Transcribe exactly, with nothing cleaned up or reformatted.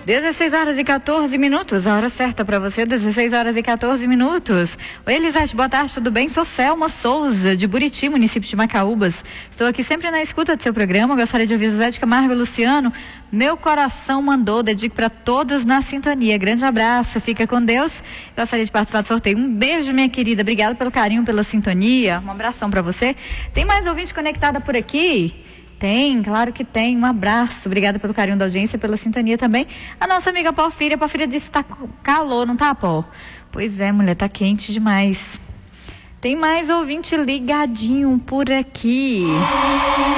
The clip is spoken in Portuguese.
dezesseis horas e quatorze minutos, a hora certa para você, dezesseis horas e quatorze minutos. Oi, Elisete, boa tarde, tudo bem? Sou Selma Souza, de Buriti, município de Macaúbas. Estou aqui sempre na escuta do seu programa. Gostaria de ouvir Zé de Camargo e Luciano. Meu coração mandou, dedico para todos na sintonia. Grande abraço, fica com Deus. Gostaria de participar do sorteio. Um beijo, minha querida. Obrigada pelo carinho, pela sintonia. Um abração para você. Tem mais ouvinte conectada por aqui? Tem, claro que tem. Um abraço. Obrigada pelo carinho da audiência, pela sintonia também. A nossa amiga Porfíria. Porfíria disse que tá calor, não tá, Pó? Pois é, mulher, tá quente demais. Tem mais ouvinte ligadinho por aqui.